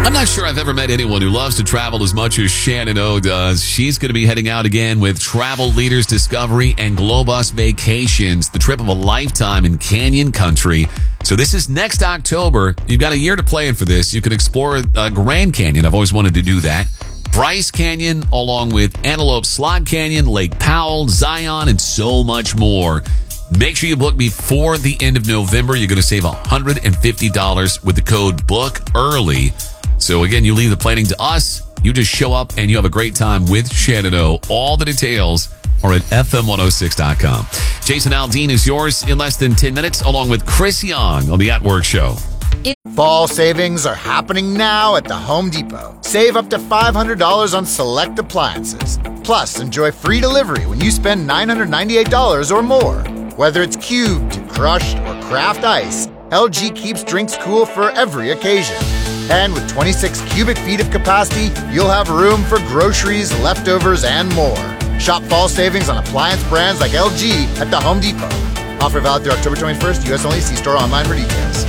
I'm not sure I've ever met anyone who loves to travel as much as Shannon O does. She's going to be heading out again with Travel Leaders Discovery and Globus Vacations, the trip of a lifetime in Canyon Country. So this is next October. You've got a year to plan for this. You can explore Grand Canyon. I've always wanted to do that. Bryce Canyon, along with Antelope Slot Canyon, Lake Powell, Zion, and so much more. Make sure you book before the end of November. You're going to save $150 with the code BOOKEARLY. So again, you leave the planning to us. You just show up and you have a great time with Shannon O. All the details are at FM106.com. Jason Aldean is yours in less than 10 minutes, along with Chris Young on the At Work Show. Fall savings are happening now at the Home Depot. Save up to $500 on select appliances. Plus, enjoy free delivery when you spend $998 or more. Whether it's cubed, crushed, or craft ice, LG keeps drinks cool for every occasion. And with 26 cubic feet of capacity, you'll have room for groceries, leftovers, and more. Shop fall savings on appliance brands like LG at the Home Depot. Offer valid through October 21st, U.S. only. See store online for details.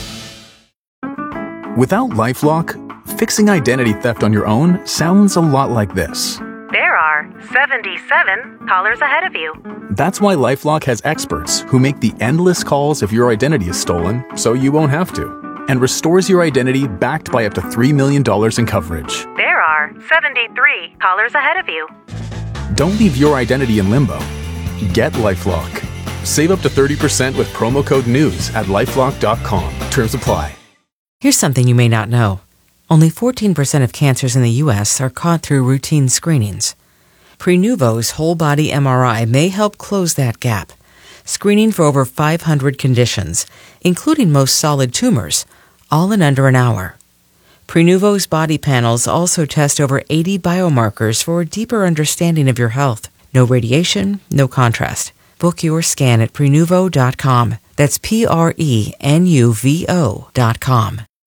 Without LifeLock, fixing identity theft on your own sounds a lot like this. There are 77 callers ahead of you. That's why LifeLock has experts who make the endless calls if your identity is stolen so you won't have to, and restores your identity backed by up to $3 million in coverage. There are 73 callers ahead of you. Don't leave your identity in limbo. Get LifeLock. Save up to 30% with promo code NEWS at LifeLock.com. Terms apply. Here's something you may not know. Only 14% of cancers in the U.S. are caught through routine screenings. Prenuvo's whole-body MRI may help close that gap, screening for over 500 conditions, including most solid tumors, all in under an hour. Prenuvo's body panels also test over 80 biomarkers for a deeper understanding of your health. No radiation, no contrast. Book your scan at Prenuvo.com. That's Prenuvo.com.